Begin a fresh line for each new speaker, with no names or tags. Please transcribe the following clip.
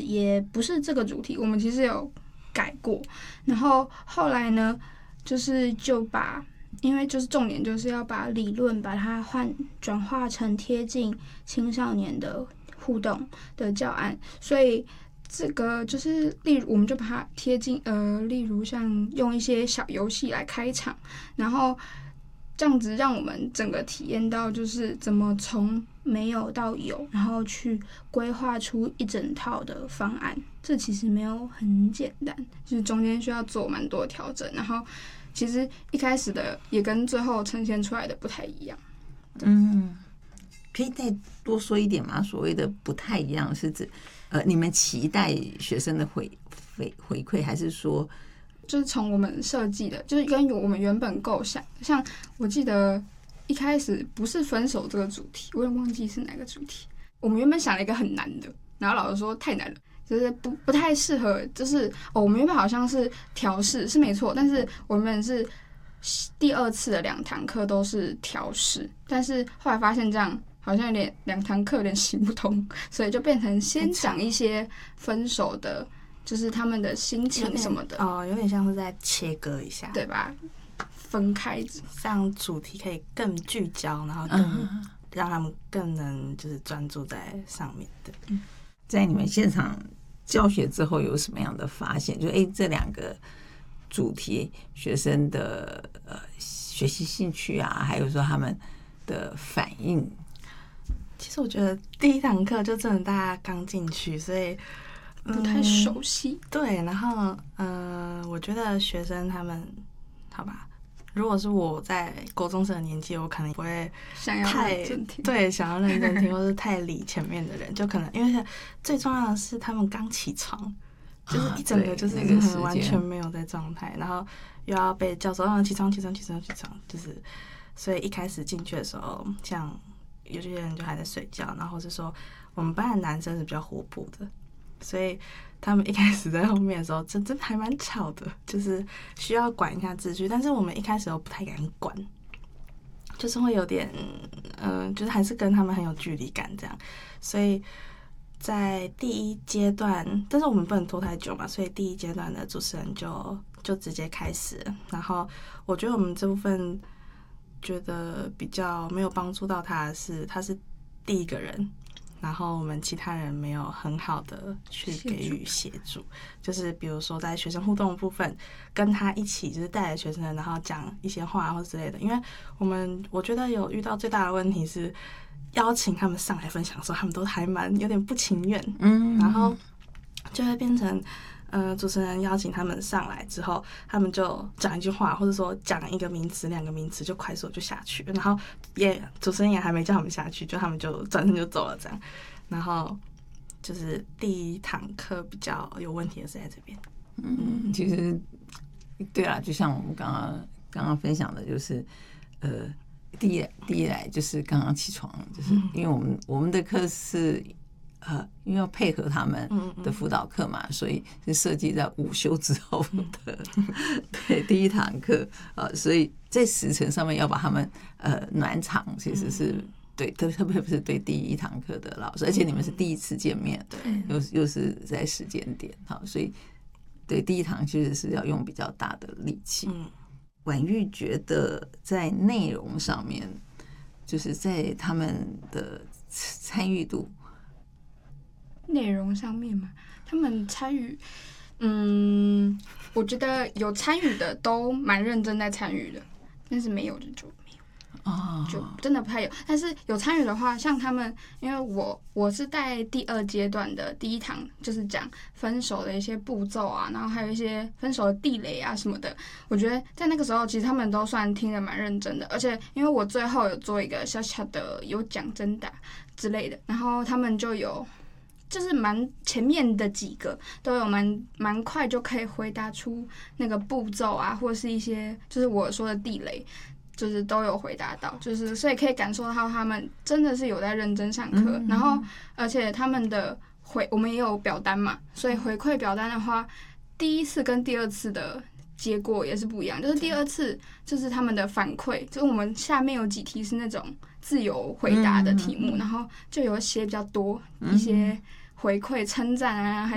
也不是这个主题，我们其实有改过。然后后来呢，就把，因为就是重点就是要把理论把它转化成贴近青少年的互动的教案，所以这个就是例如我们就把它贴近例如像用一些小游戏来开场，然后这样子让我们整个体验到就是怎么从没有到有，然后去规划出一整套的方案。这其实没有很简单，就是中间需要做蛮多调整，然后其实一开始的也跟最后呈现出来的不太一样。
可以再多说一点吗？所谓的不太一样是指你们期待学生的回馈，还是说
就是从我们设计的，就是跟我们原本构想，像我记得一开始不是分手这个主题，我也忘记是哪个主题。我们原本想了一个很难的，然后老师说太难了，就是不太适合，就是我们原本好像是调试是没错，但是我们是第2次的2堂课都是调试，但是后来发现这样好像有点2堂课有点行不通，所以就变成先讲一些分手的，就是他们的心情什么的
有点像是在切割一下，
对吧？分开，
让主题可以更聚焦，然后更让他们更能就是专注在上面的。
在你们现场教学之后有什么样的发现？就这2个主题学生的学习兴趣啊，还有说他们的反应。
其实我觉得第1堂课就真的大家刚进去，所以
不太熟悉。
对，然后我觉得学生他们好吧。如果是我在国中生的年纪，我可能不会
想要认真听，
对，想要认真听，或是太理前面的人，就可能因为最重要的是他们刚起床，就是一整个就是完全没有在状态，然后又要被教授起床，就是所以一开始进去的时候，像有些人就还在睡觉，然后是说我们班的男生是比较活泼的，所以他们一开始在后面的时候，真的还蛮吵的，就是需要管一下秩序。但是我们一开始都不太敢管，就是会有点，就是还是跟他们很有距离感这样。所以在第1阶段，但是我们不能拖太久嘛，所以第1阶段的主持人就直接开始了。然后我觉得我们这部分觉得比较没有帮助到他的是，他是第1个人。然后我们其他人没有很好的去给予协助，就是比如说在学生互动的部分，跟他一起就是带着学生，然后讲一些话或之类的。因为我觉得有遇到最大的问题是，邀请他们上来分享的时候，他们都还有点不情愿，然后就会变成主持人邀请他们上来之后，他们就讲一句话，或者说讲一个名词、2个名词，就快速就下去，然后主持人也还没叫他们下去，就他们就转身就走了这样。然后就是第1堂课比较有问题的是在这边。
其实对啦，就像我们刚刚分享的，就是第一来就是刚刚起床，就是因为我们的课是。因为要配合他们的辅导课嘛，所以是设计在午休之后的对第1堂课所以在时程上面要把他们暖场，其实是对，特别是对第1堂课的老师，而且你们是第1次见面，又是在时间点，所以对第1堂其实是要用比较大的力气。婉玉觉得在内容上面，就是在他们的参与度。
内容上面嘛，他们参与，我觉得有参与的都蛮认真在参与的，但是没有的就没有，就真的不太有。但是有参与的话，像他们，因为我是在第2阶段的第1堂，就是讲分手的一些步骤啊，然后还有一些分手的地雷啊什么的。我觉得在那个时候，其实他们都算听得蛮认真的，而且因为我最后有做一个小小的有奖征答之类的，然后他们就有。就是蛮前面的几个都有蛮快就可以回答出那个步骤啊，或者是一些就是我说的地雷，就是都有回答到，就是所以可以感受到他们真的是有在认真上课，然后而且他们的我们也有表单嘛，所以回馈表单的话，第1次跟第2次的结果也是不一样，就是第2次就是他们的反馈，就是我们下面有几题是那种自由回答的题目，然后就有写比较多一些回馈称赞啊，